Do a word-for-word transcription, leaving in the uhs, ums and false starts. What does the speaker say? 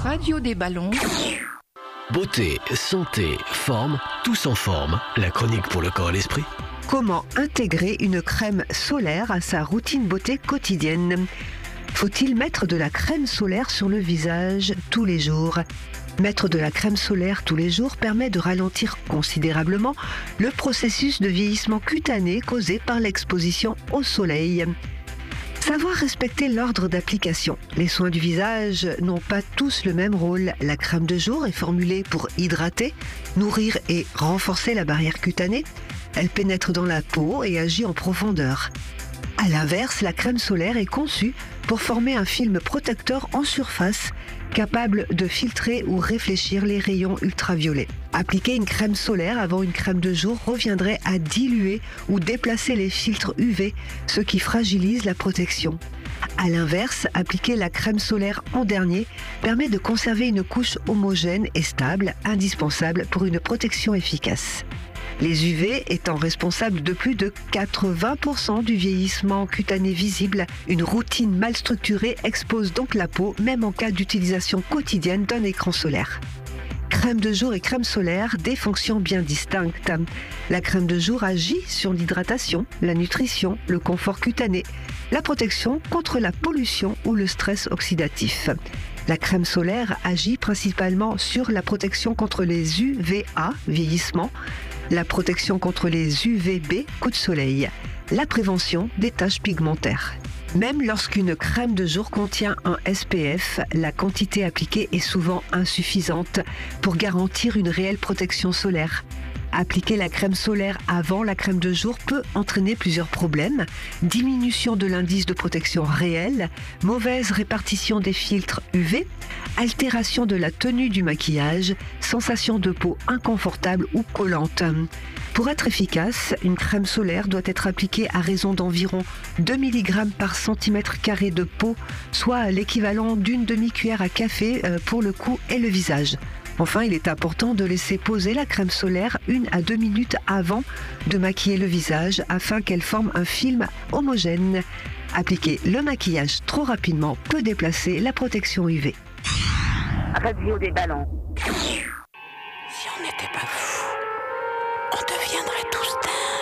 radio des ballons. Beauté, santé, forme, tous en forme. La chronique pour le corps et l'esprit. Comment intégrer une crème solaire à sa routine beauté quotidienne ? Faut-il mettre de la crème solaire sur le visage tous les jours ? Mettre de la crème solaire tous les jours permet de ralentir considérablement le processus de vieillissement cutané causé par l'exposition au soleil. Savoir respecter l'ordre d'application. Les soins du visage n'ont pas tous le même rôle. La crème de jour est formulée pour hydrater, nourrir et renforcer la barrière cutanée. Elle pénètre dans la peau et agit en profondeur. À l'inverse, la crème solaire est conçue pour former un film protecteur en surface, capable de filtrer ou réfléchir les rayons ultraviolets. Appliquer une crème solaire avant une crème de jour reviendrait à diluer ou déplacer les filtres U V, ce qui fragilise la protection. À l'inverse, appliquer la crème solaire en dernier permet de conserver une couche homogène et stable, indispensable pour une protection efficace. Les U V étant responsables de plus de quatre-vingts pour cent du vieillissement cutané visible, une routine mal structurée expose donc la peau, même en cas d'utilisation quotidienne d'un écran solaire. Crème de jour et crème solaire, des fonctions bien distinctes. La crème de jour agit sur l'hydratation, la nutrition, le confort cutané, la protection contre la pollution ou le stress oxydatif. La crème solaire agit principalement sur la protection contre les U V A, vieillissement, la protection contre les U V B, coup de soleil, la prévention des taches pigmentaires. Même lorsqu'une crème de jour contient un S P F, la quantité appliquée est souvent insuffisante pour garantir une réelle protection solaire. Appliquer la crème solaire avant la crème de jour peut entraîner plusieurs problèmes. Diminution de l'indice de protection réel, mauvaise répartition des filtres U V, altération de la tenue du maquillage, sensation de peau inconfortable ou collante. Pour être efficace, une crème solaire doit être appliquée à raison d'environ deux milligrammes par centimètre carré de peau, soit l'équivalent d'une demi-cuillère à café pour le cou et le visage. Enfin, il est important de laisser poser la crème solaire une à deux minutes avant de maquiller le visage afin qu'elle forme un film homogène. Appliquer le maquillage trop rapidement peut déplacer la protection U V. Radio des ballons. Si on n'était pas fous, on deviendrait tous dingues.